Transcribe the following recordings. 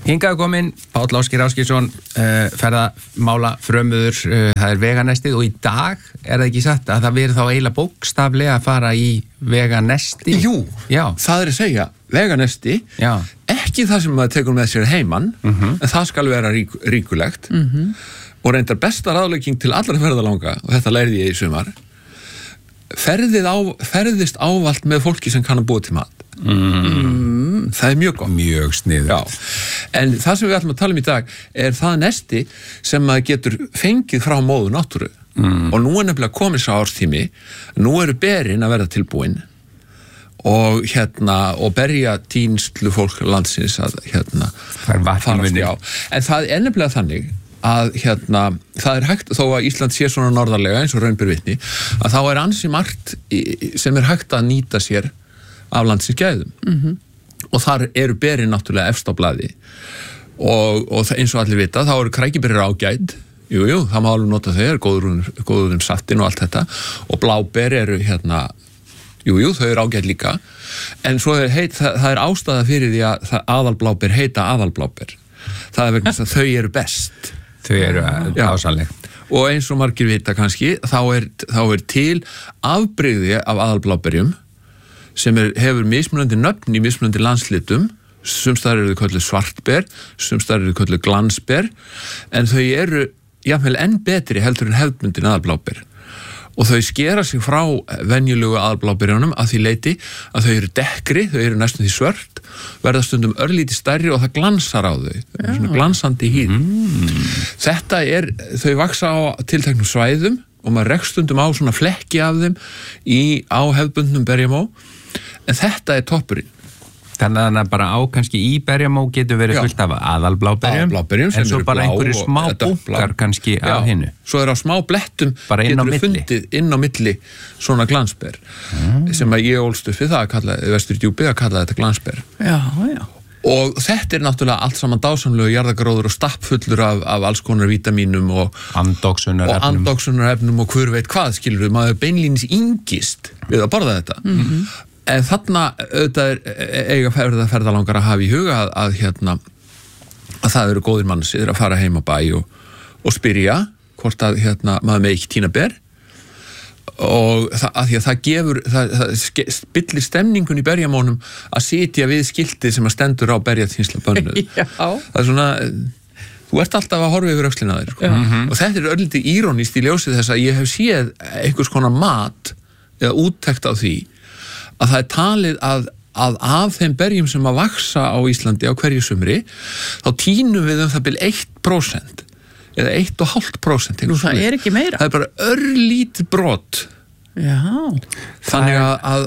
Hingað komin Páll Ásgeir Ásgeirsson, ferðamála frömuður, það veganestið og í dag það ekki satt að það verið þá eiginlega bókstaflega að fara í veganesti? Jú, það að segja veganesti, ekki það sem maður tekur með sér heiman, en það skal vera ríkulegt og reyndar besta ráðlegging til allra ferðalanga, og þetta lærði ég í sumar, ferðist ávallt með fólki sem kann að búa til mat. Það mjög gott, mjög sniðugt. En það sem við ætlum að tala í dag það nesti sem maður getur fengið frá móður náttúru og nú nefnilega komið sá árstími, nú eru berin að verða tilbúin og berja tínslu fólk landsins að farast á. En það nefnilega þannig að það hægt, þó að Ísland sé svona norðarlega eins og raun ber vitni, að þá ansi margt sem hægt að nýta sér af landsins gæðum og þar eru berin náttúrulega efst á blaði og eins og allir vita þá eru krækiberjar ágæt, það má alveg nota þau, góður saftin og allt þetta og bláber eru þau eru ágæt líka en svo það ástæða fyrir því að aðalbláber heita aðalbláber, það vegna þess að þau eru best, þau eru ásaleg og eins og margir vita kannski þá til afbrigði af aðalbláberjum sem hefur mismunandi nöfn í mismunandi landslitum, sumstaðar eru þau kölluð svartber, sumstaðar eru þau kölluð glansber, en þau eru jafnvel enn betri heldur en hefðbundin aðalbláber. Og þau skera sig frá venjulegu aðalbláberjunum að því leyti að þau eru dekkri, þau eru næstum því svört, verða stundum örlítið stærri og það glansar á þau, svona glansandi hýð. Þetta þau vaksa á tilteknum svæðum og maður rekst stundum á svona flekki af þeim á hefðbundnum berjamó. En þetta toppurinn. Þannig að bara kannski í berjamó getur verið fullt af aðalbláberjum en svo bara einhverju smá búkar kannski af hinnu. Svo á smá blettum getur fundið inn á milli svona glansber sem að ég ólst upp við það að kalla, Vesturdjúpi að kalla þetta glansber. Og þetta náttúrulega allt saman dásamlegu jarðagróður og stappfullur af alls konar vítamínum og andóksunarefnum og hver veit hvað, skilur við, maður beinlínis yngist við að borða þetta. En þarna auðvitað eiga ferðalangar að hafa í huga að það eru góðir mannsir að fara heim á bæ og spyrja hvort að maður með ekki tína ber og það spillir stemningun í berjamónum að sitja við skiltið sem að stendur á berjatínsla bönnuð. Það svona, þú ert alltaf að horfa yfir öxlina þér og þetta örlítið írónist í ljósið þess að ég hef séð einhvers konar mat eða úttekt á því að það talið að af þeim berjum sem að vaksa á Íslandi á hverju sumri þá tínum við það bil 1% eða 1,5%. Nú það ekki meira. Það bara örlítið brot. Þannig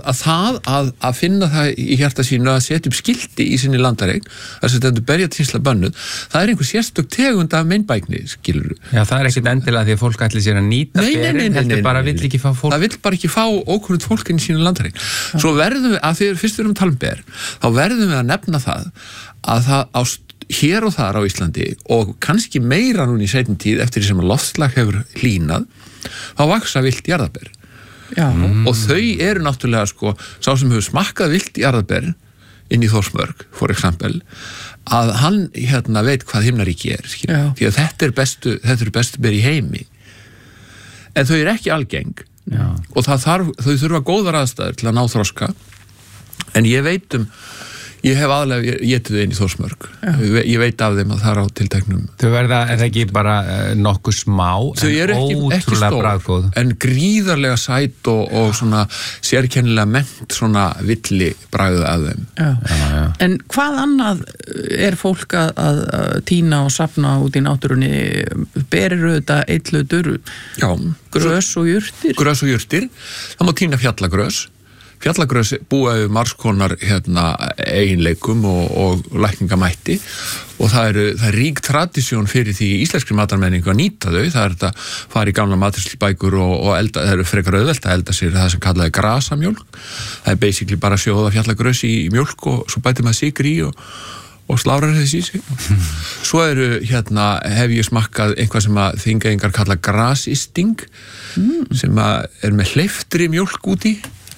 að finna það í hjarta sínu að setja upp skilti í sinni landareign að setja berjatínsla bönnuð, það einhver sérstök tegund af meinbækni, skilur. Já, það ekkert endilega því að fólk ætli sér að nýta berin, heldur bara vill ekki fá fólk. Það vill bara ekki fá ókunnugt fólk inn í sínu landareign. Svo verðum við, að því fyrst við erum að tala um ber, þá verðum við að nefna það að það hér og þar á Íslandi og kannski meira núna í seinni tíð eftir því sem að loftslag hefur hlýnað, þá vaksa villt jarðaber. Og þau eru náttúrulega sá sem hefur smakkað villt jarðaber inn í Þórsmörk, for example, að hann veit hvað himnaríki því að þetta eru bestu ber í heimi en þau eru ekki algeng og þau þurfa góðar aðstæður til að ná þroska en ég veit ég hef aðlega getið þau inn í Þórsmörk. Ég veit af þeim að það á tilteknum. Þau verða, ekki bara nokkuð smá, þau eru ekki stór, en gríðarlega sæt og svona sérkennilega mennt svona villi bragðið af þeim. En hvað annað fólk að tína og safna út í náttúrunni? Berir þetta eitlutur, grös og jurtir? Grös og jurtir. Það má tína fjallagrös. Fjallagrös búa yfir margskonar eiginleikum og lækningamætti og það er rík tradísjón fyrir því íslenskri matarmenningu að nýta þau. Það þetta fara í gamla matreiðslubækur og elda, það eru frekar auðvelt að elda sér það sem kallaði grasamjólk. Það er basically bara sjóða fjallagrös í mjólk og svo bætir maður sykri í og slárar þessi í sig. Svo hef ég smakkað eitthvað sem að þingeyingar kalla grasisting sem að með hleyftri mjólk út í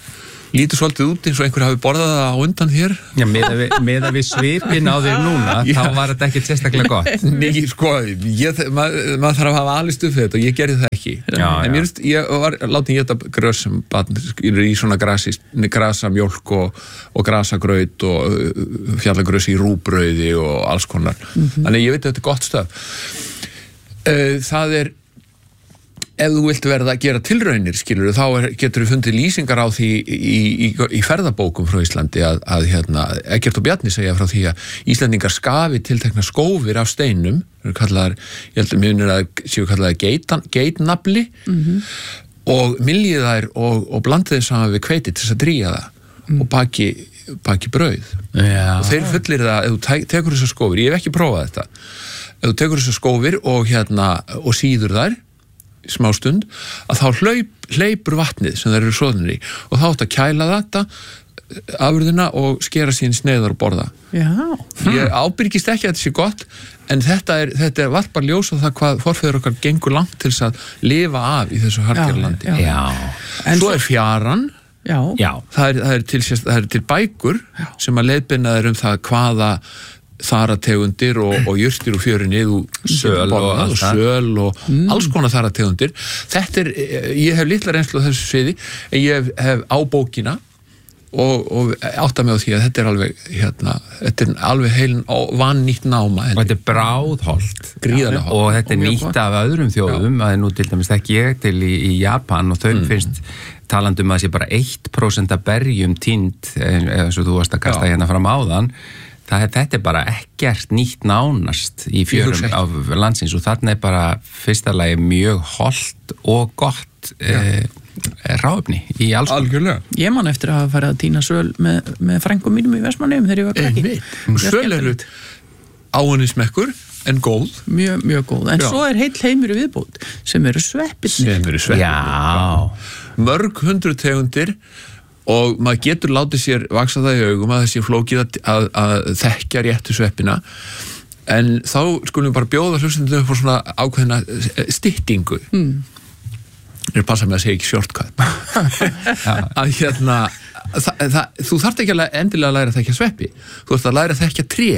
lítur svolítið út eins og einhver hafi borðað það á undan þér. Já, meða við svipin á þér núna, þá var þetta ekki sérstaklega gott. Nei, sko, maður þarf að hafa alist upp þetta og ég gerði það ekki. En ég var látið geta grös sem barn í svona grasamjólk og grasagraut og fjallagrös í rúbrauði og alls konar. Þannig ég veit að þetta er gott stöf. Það ef þú vilt verða að gera tilraunir, skilur, þá getur við fundið lýsingar á því í ferðabókum frá Íslandi að Eggert og Bjarni segja frá því að Íslendingar skafi tiltekna skófir af steinum, kallaðar, ég held að mjög séu kallaðar geitnafli og myljið þær og blandið þeir saman við hveiti til þess að drýja það og baki brauð. Og þeir fullir það, ef þú tekur þessar skófir, ég hef ekki prófað þetta, ef þú tekur þessar skófir og síður þær smá stund, að þá hleypur vatnið sem þeir eru soðnir í og þá átt að kæla þetta afurðina og skera sín sneiðar og borða. Já. Ég ábyrgist ekki að þetta sé gott, en þetta varpar ljós á það hvað forfeður okkar gengur langt til þess að lifa af í þessu harkjarlandi. Svo er fjaran. Já. Það er til bækur sem að leiðbeina þeir það hvaða þarategundir og jurtir úr fjörunni söl og alls konar þarategundir. Þetta ég hef litla reynslu á þessu sviði, en ég hef á bókina og átta mig á því að þetta er alveg heilin vannýtt náma. Og þetta er bráðholt. Gríðarlega holt. Og þetta er nýtt af öðrum þjóðum, að nú til dæmis þekki ég til í Japan og þau finnst talandi að sé bara 1% af berjum tínd, eins og þú varst að kasta hérna fram áðan. Þetta er bara ekkert nýtt nánast í fjörum af landsins og þarna er bara fyrsta lagi mjög holt og gott ráefni í alls. Algjörlega. Ég man eftir að hafa farið að tína söl með frængum mínum í Vestmannaeyjum þegar ég var krakki. Söl eru áunismekkur en góð. Mjög, mjög góð. En svo er heill heimur í viðbót sem eru sveppirnir. Já. Mörg 100 tegundir og maður getur látið sér vaksa það í augum að þessi flókið að þekkja réttu sveppina, en þá skulum við bara bjóða hlustendum upp á svona ákveðina styttingu. Ég passa með að segja ekki shortcut. Að þú þarft ekki endilega að læra að þekkja sveppi, þú þarft að læra að þekkja tré.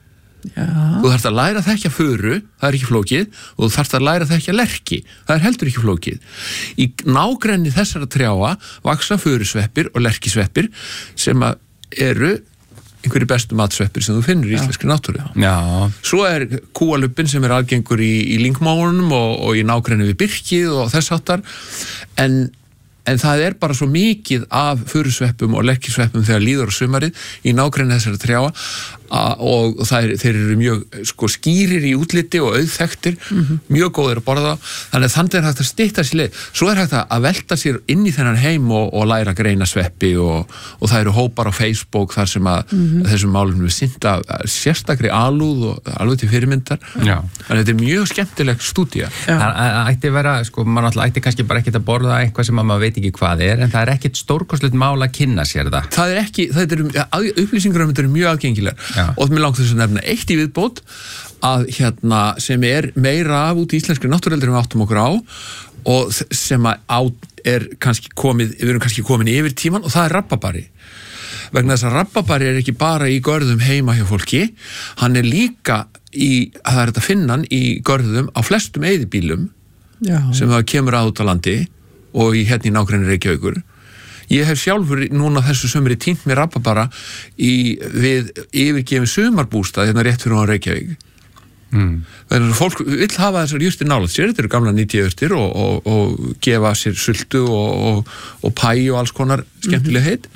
Þú þarft að læra að þekkja furu, það er ekki flókið, og þú þarft að læra að þekkja lerki, það er heldur ekki flókið. Í nágrenni þessara trjáa vaksa furusveppir og lerkisveppir sem eru einhverju bestu matsveppir sem þú finnur í íslenskri náttúru. Svo er kúalubbin sem er algengur í lyngmóunum og í nágrenni við birkið og þess háttar, en það er bara svo mikið af furusveppum og lerkisveppum þegar líður á sumarið í nágrenni þessara trjáa og þeir eru mjög skýrir í útliti og auðþekktir, mjög góðir að borða, þannig er hægt að stytta sér leið. Svo er hægt að velta sér inn í þennan heim og læra að greina sveppi og það eru hópar á Facebook þar sem að þessum málum við synda sérstakri alúð og alveg til fyrirmyndar. Þannig að þetta er mjög skemmtileg stúdía. Það ætti vera, maður náttúrulega ætti kannski bara ekkert að borða eitthvað sem maður veit ekki hvað er, en það er ekkert stórkostlegt mál að kynna sér það. Það er ekki, upplýsingar um þetta eru mjög aðgengilegar. Og mér langt þess að nefna eitt í viðbót að sem er meira af út í íslenskri náttúrueldur við áttum okkur á og sem er kannski við erum kannski komin yfir tíman, og það er rabarbari. Vegna þess að rabarbari er ekki bara í görðum heima hjá fólki, hann er líka það er þetta finnan í görðum á flestum eyðibýlum sem það kemur út á landi og í nágrenni Reykjavíkur. Ég hef sjálfur núna þessu sömri tínt mér rabarbara við yfirgefin sumarbústað rétt fyrir á Reykjavík. Þannig að fólk vill hafa þessar jurtir nálægt sér, þetta eru gamla 90 jurtir og gefa sér sultu og pæ og alls konar skemmtileg heit.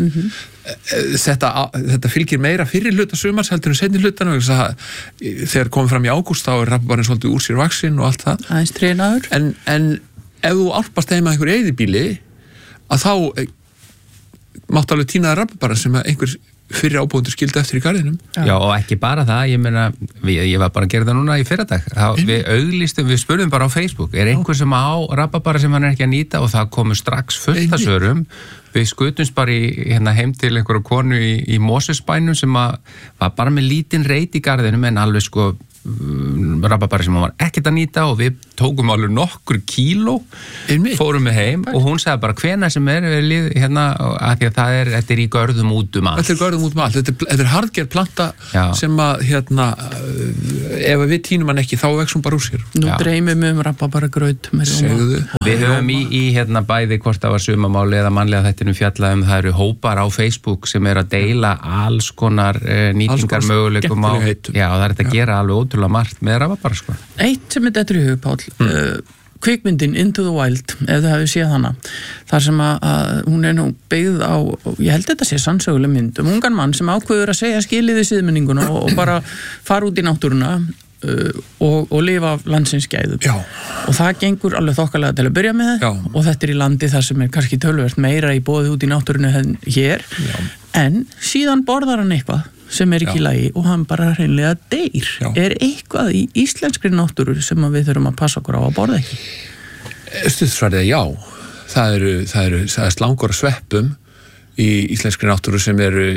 Þetta fylgir meira fyrir hluta sumars heldur en seinni hlutan, þegar komið fram í ágúst þá er rabarbarinn svolítið úr sér vaxinn og allt það. Aðeins trénaður. En ef þú álpast heima einhver eyðibýli, að þá máttu alveg tínaða rabarbara sem einhver fyrir ábúendur skildi eftir í garðinum. Já, og ekki bara það, ég meina, ég var bara að gera það núna í fyrradag. Við spurðum bara á Facebook, er einhver sem á rabarbara sem hann er ekki að nýta, og það komu strax fullt af svörum. Við skutumst bara heim til einhverju konu í Mosesbænum sem var bara með lítinn reit í garðinum, en alveg rabarbari sem hún var ekkert að nýta og við tókum alveg nokkur kíló, fórum við heim og hún sagði bara hvenær sem við hérna, að því að þetta í görðum út allt. Þetta görðum út allt, þetta harðgerð planta sem að, hérna, ef við tínum hann ekki, þá vex hún bara úr sér. Nú dreymum við rabarbaragraut. Við höfum í hérna bæði hvort það var sumamáli eða mannlega þættinum fjallaðum, það eru hópar á Facebook sem að deila alls konar nýtingar möguleikum á, já, það þetta að gera alveg ótrúlega margt með rabarbara, sko. Eitt sem þetta í hug, Páll, kvikmyndin Into the Wild, ef þið hafið séð hana, þar sem að hún nú byggð á, ég held þetta sé sannsöguleg mynd, ungan mann sem ákveður að segja skilið við siðmenninguna og bara fara út í náttúruna og lifa af landsins gæðum. Já. Og það gengur alveg þokkalega til að byrja með og þetta í landi þar sem kannski töluvert meira í boði út í náttúrunu en hér. Já. En síðan borðar hann eitthvað sem ekki í lagi og hann bara hreinlega deyr. Já. Eitthvað í íslenskri náttúru sem við þurfum að passa okkur á að borða ekki? Stuttsvarið já. Það eru slangur og sveppum í íslenskri náttúru sem eru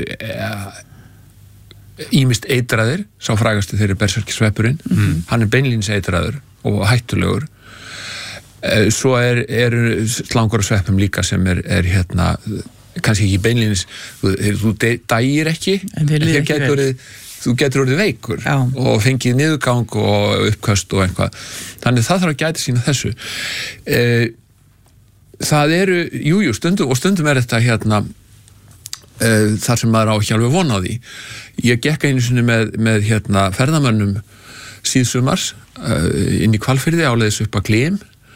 ýmist eitraðir, sá frægastu þeirri berserkisveppurinn, hann beinlínis eitraður og hættulegur. Svo eru slangur og sveppum líka sem hérna, kannski ekki beinlínis, þú dægir ekki, en þú getur orðið veikur og fengið niðurgang og uppköst og eitthvað. Þannig það þarf að gæta sína þessu. Það eru, stundum þetta hérna, þar sem maður á ekki alveg von á því. Ég gekk einu sinni með hérna ferðamönnum síðsumars inn í Hvalfirði áleiðis upp að Glím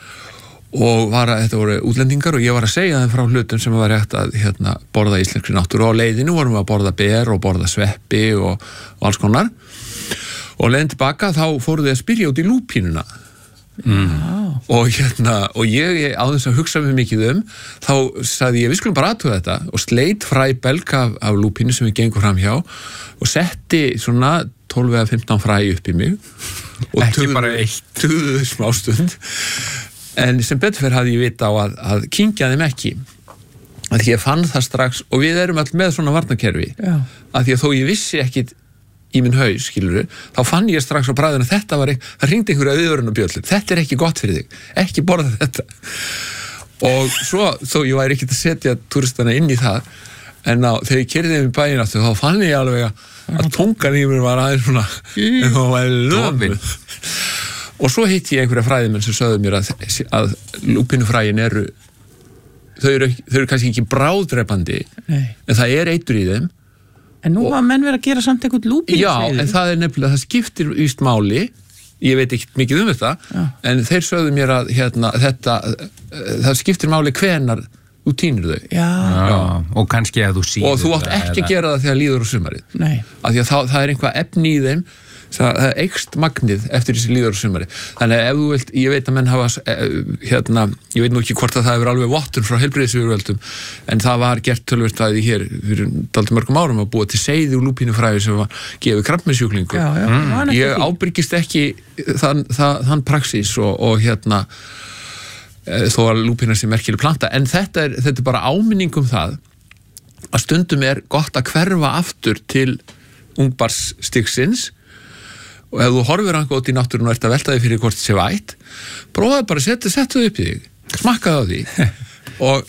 og þetta voru útlendingar og ég var að segja þeim frá hlutum sem var hægt að hérna, borða íslenskri náttúru og á leiðinu vorum við að borða ber og borða sveppi og alls konar og leiðin tilbaka þá fóru þið að spyrja út í lúpínuna. Og ég á þess að hugsa mig mikið þá sagði ég, við skulum bara athuga þetta og sleit fræ belg af lúpínu sem við gengum fram hjá og setti svona 12 eða 15 fræ upp í mig og tuðuðu smástund en sem betur fyrir hafði ég vita á að kyngja þeim ekki að ég fann það strax og við erum all með svona varnarkerfi að því að þó ég vissi ekkit í minn haus, skilurðu, þá fann ég strax á bragðinu að það hringdi einhverja viðvörunarbjöllur, þetta ekki gott fyrir þig, ekki borða þetta og svo, þó ég væri ekkert að setja túristana inn í það en þegar ég keyrði þeim í bæinn aftur, þá fann ég alveg að tungan í mér var aðeins svona en þá var löfn og svo hitti ég einhverja fræðimenn sem sögðu mér að lúpínufræin þau eru kannski ekki bráðdrepandi en það eitur í þeim. En nú hafa menn verið að gera samt eitthvað lúpín. Já, en það nefnilega, það skiptir víst máli, ég veit ekki mikið þetta, en þeir sögðu mér að hérna, það skiptir máli hvenar þú tínir þau. Já, og kannski að þú síður. Og þú átt ekki að gera það þegar líður á sumarið. Nei. Af því að það einhvað efni í þeim, það eykst magnið eftir þessi líður á sumarið. Þannig að ef þú vilt, ég veit að menn hafa, ég veit nú ekki hvort að það hefur alveg vottun frá heilbrigðisyfirvöldum, en það var gert töluvert að því hér fyrir dálítið mörgum árum að búa til seyði úr lúpínufræi sem var gefið krabbmeinssjúklingum. Ég ábyrgist ekki þann praxís og hérna þó að lúpína sé merkileg planta, en þetta er bara áminning það að stundum gott að hverfa aftur til ungbarnsstigsins og ef þú horfir eitthvað út í náttúrun og ert að velta þig fyrir hvort það sé vætt, prófaðu bara að setja þau upp í þig, smakkaðu á því og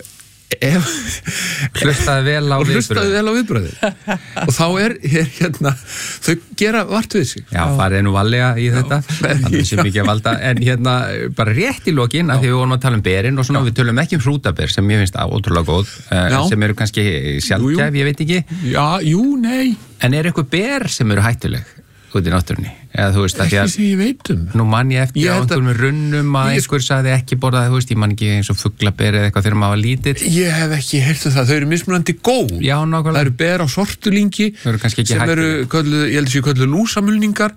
hlustaðu vel á viðbröði og þá hérna þau gera vart við sig. Já, farið nú valega í þetta þannig sem ekki að valda, en hérna bara rétt í lokin, að því við vorum að tala berin og svona, við tölum ekki frútaber sem ég finnst ótrúlega góð, sem eru kannski sjaldgæf, ég veit ekki. Já, nei. En eitthvað ber sem eru hættuleg út í náttúrunni? Eða þú veist að ekki sem ég veit nú man ég eftir á einhverjum runnum að einhver sagði ekki borða það, þú veist, ég man ekki eins og fuglaber eða eitthvað þegar maður var lítill. Ég hef ekki heyrt það, þau eru mismunandi góð. Já, nákvæmlega. Það eru ber á sortulingi sem eru, ég held að séu kölluð lúsamulningar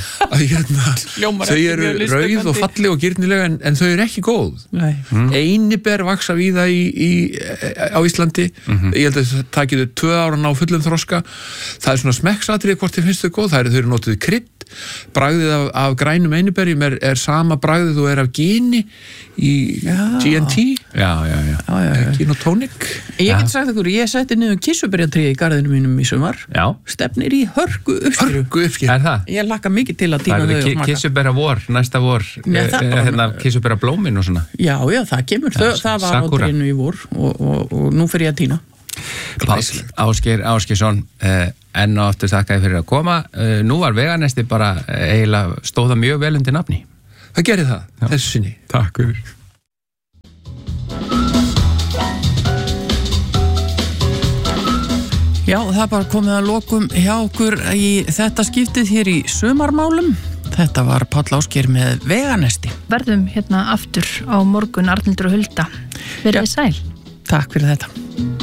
þau eru rauð og falleg og gyrnilega en þau eru ekki góð. Einiber vaksa víða á Íslandi, ég held að það takir þau 2 ára ná fullum þroska. Það er svona smekksatrið hvort þið finnst þau góð, þau eru notuð krydd bragðið af grænum einiberjum er sama bragðið þú af gini í GNT gin og tónik. Ég get sagt ykkur, ég setti niður kissuberjatré í garðinu mínum í sumar. Stefnir í hörku uppskeru. Er það? Ég laka mikið til að tína þau og smaka. Kissuberja vor, næsta vor kissuberja blómin og svona. Já, það kemur, það var á trénu í vor og nú fer ég að tína. Páll Ásgeirsson, enn og aftur þakka þér fyrir að koma. Nú var veganesti bara eiginlega stóða mjög vel undir nafni. Það gerir það, þessu sinni. Takk fyrir. Já, það bara komið að lokum hjá okkur í þetta skiptið hér í sumarmálum. Þetta var Páll Ásgeir með veganesti. Verðum hérna aftur á morgun, Arnaldur og Hulda. Verið sæl. Takk fyrir þetta.